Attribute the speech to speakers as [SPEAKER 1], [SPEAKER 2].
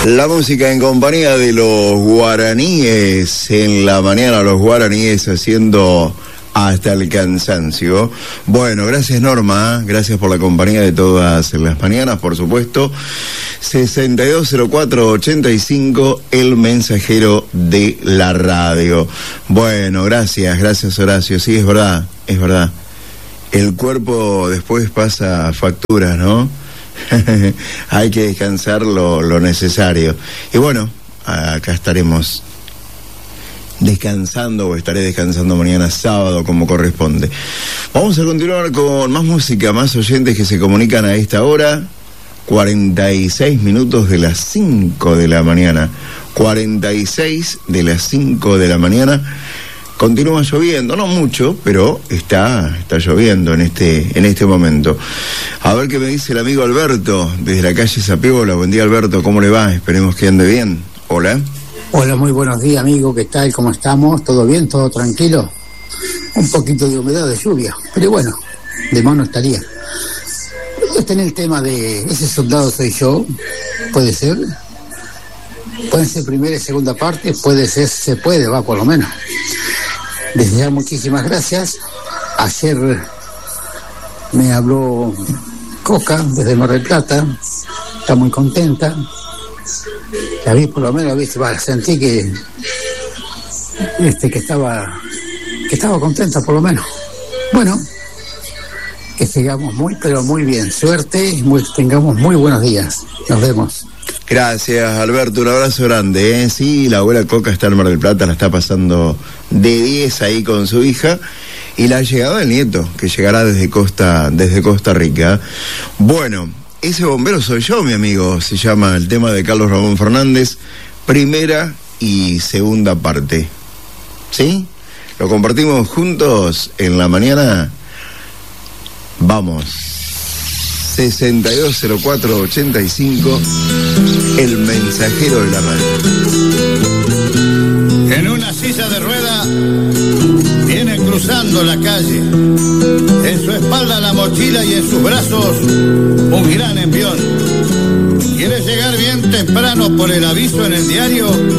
[SPEAKER 1] La música en compañía de los guaraníes en la mañana, los guaraníes haciendo hasta el cansancio. Bueno, gracias Norma, gracias por la compañía de todas las mañanas, por supuesto. 620485, el mensajero de la radio. Bueno, gracias Horacio, sí, es verdad. El cuerpo después pasa facturas, ¿no? Hay que descansar lo necesario. Y bueno, acá estaremos descansando, o estaré descansando mañana sábado como corresponde. Vamos a continuar con más música, más oyentes que se comunican a esta hora. 46 minutos de las 5 de la mañana. 46 de las 5 de la mañana. Continúa lloviendo, no mucho, pero está lloviendo en este momento. A ver qué me dice el amigo Alberto, desde la calle Zapiola. Buen día, Alberto, ¿cómo le va? Esperemos que ande bien. Hola.
[SPEAKER 2] Hola, muy buenos días, amigo, ¿qué tal? ¿Cómo estamos? ¿Todo bien? ¿Todo tranquilo? Un poquito de humedad, de lluvia, pero bueno, de mano estaría. Está en el tema de ese soldado soy yo, puede ser. Puede ser primera y segunda parte, puede ser, se puede, va por lo menos. Desde ya muchísimas gracias. Ayer me habló Coca desde Mar del Plata, está muy contenta. La vi por lo menos, sentí que estaba contenta por lo menos. Bueno, que sigamos pero muy bien. Suerte y tengamos muy buenos días. Nos vemos.
[SPEAKER 1] Gracias, Alberto, un abrazo grande, ¿eh? Sí, la abuela Coca está en Mar del Plata, la está pasando de 10 ahí con su hija, y la llegada del nieto, que llegará desde Costa Rica. Bueno, ese bombero soy yo, mi amigo, se llama el tema de Carlos Ramón Fernández, primera y segunda parte. ¿Sí? Lo compartimos juntos en la mañana. Vamos. 620485, el mensajero de la radio.
[SPEAKER 3] En una silla de rueda viene cruzando la calle, en su espalda la mochila y en sus brazos un gran envión. Quiere llegar bien temprano por el aviso en el diario